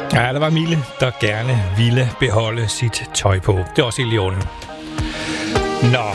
Ja, der var Mille, der gerne ville beholde sit tøj på. Det er også helt i orden. Nå.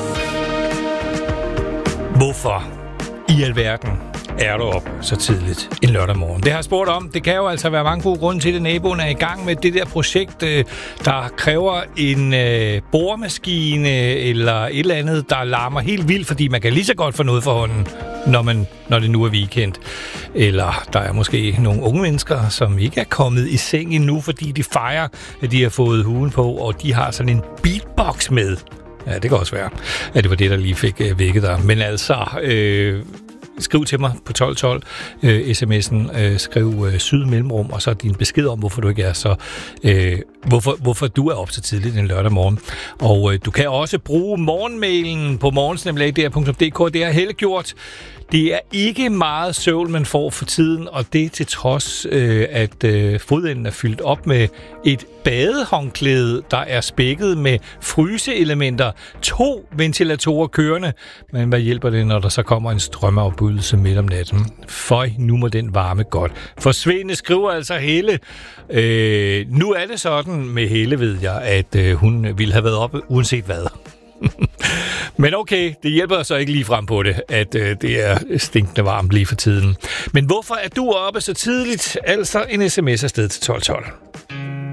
Hvorfor i alverden er du op så tidligt en lørdag morgen? Det har jeg spurgt om. Det kan jo altså være mange gode grunde til, at naboen er i gang med det der projekt, der kræver en boremaskine eller et eller andet, der larmer helt vildt, fordi man kan lige så godt få noget for hånden, når det nu er weekend. Eller der er måske nogle unge mennesker, som ikke er kommet i seng endnu, fordi de fejrer, at de har fået huen på, og de har sådan en beatbox med. Ja, det kan også være, at det var det, der lige fik vækket dig. Men altså, skriv til mig på 1212, sms'en, skriv syd mellemrum, og så din besked om, hvorfor du ikke er så, hvorfor du er op så tidligt en lørdag morgen. Og du kan også bruge morgenmailen på morgensnabel.dr.dk. Det har Helle gjort. Det er ikke meget søvn, man får for tiden, og det til trods, at fodenden er fyldt op med et badehåndklæde, der er spækket med fryseelementer, 2 ventilatorer kørende. Men hvad hjælper det, når der så kommer en strømafbrydelse midt om natten? Føj, nu må den varme godt forsvinde, skriver altså Helle. Nu er det sådan med Helle, ved jeg, at hun ville have været oppe uanset hvad. Men okay, det hjælper så ikke lige frem på det, at det er stinkende varmt lige for tiden. Men hvorfor er du oppe så tidligt? Altså en sms afsted til 1212.